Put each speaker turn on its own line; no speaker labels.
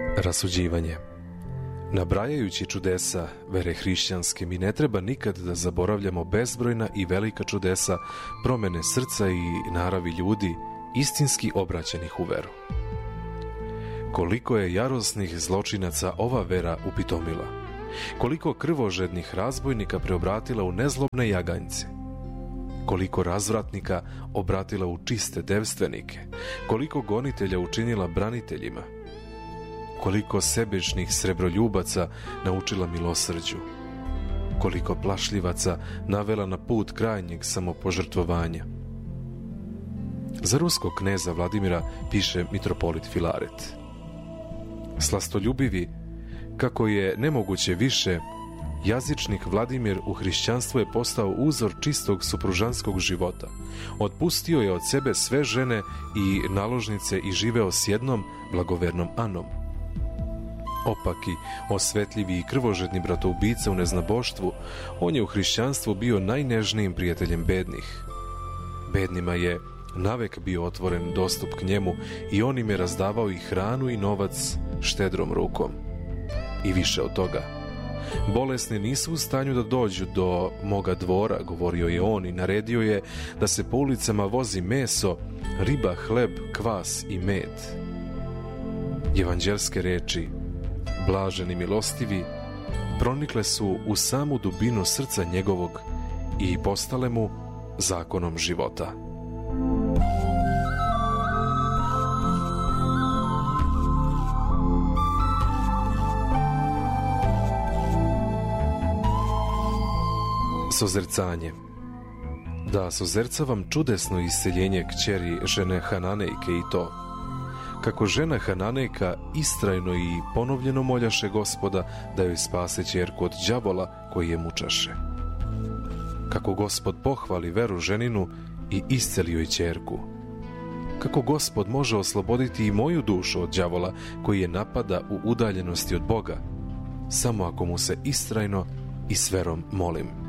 Rasuđivanje. Nabrajajući čudesa vere hrišćanske, mi ne treba nikad da zaboravljamo bezbrojna i velika čudesa promene srca i naravi ljudi istinski obraćenih u veru. Koliko je jarosnih zločinaca ova vera upitomila, koliko krvožednih razbojnika preobratila u nezlobne jaganjce, koliko razvratnika obratila u čiste devstvenike, koliko gonitelja učinila braniteljima, koliko sebičnih srebroljubaca naučila milosrđu, koliko plašljivaca navela na put krajnjeg samopožrtvovanja. Za ruskog kneza Vladimira piše mitropolit Filaret: slastoljubivi, kako je nemoguće više, jazičnik Vladimir u hrišćanstvu je postao uzor čistog supružanskog života. Otpustio je od sebe sve žene i naložnice i živeo s jednom blagovernom Anom. Opaki, osvetljivi i krvožedni bratoubica u neznaboštvu, on je u hrišćanstvu bio najnežnijim prijateljem bednih. Bednima je navek bio otvoren dostup k njemu i on im je razdavao i hranu i novac štedrom rukom. I više od toga, bolesni nisu u stanju da dođu do moga dvora, govorio je on, i naredio je da se po ulicama vozi meso, riba, hleb, kvas i med. Evanđelske reči, blaženi milostivi, pronikle su u samu dubinu srca njegovog i postale mu zakonom života. Sozercanje. Da sozercavam čudesno isceljenje kćeri žene Hananejke, i to kako žena Hananejka istrajno i ponovljeno moljaše Gospoda da joj spase ćerku od đavola koji je mučaše. Kako Gospod pohvali veru ženinu i isceli joj ćerku. Kako Gospod može osloboditi i moju dušu od đavola koji je napada u udaljenosti od Boga, samo ako mu se istrajno i s verom molim.